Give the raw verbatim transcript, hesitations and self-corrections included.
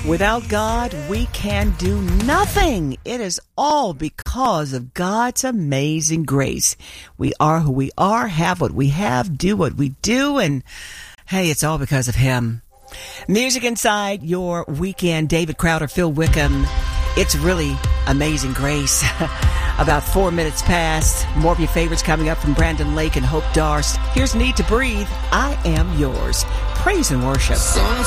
Without God, we can do nothing. It is all because of God's amazing grace. We are who we are, have what we have, do what we do, and hey, it's all because of Him. Music inside your weekend. David Crowder, Phil Wickham. It's really amazing grace. About four minutes past. More of your favorites coming up from Brandon Lake and Hope Darst. Here's Need to Breathe. I Am Yours. Praise and worship.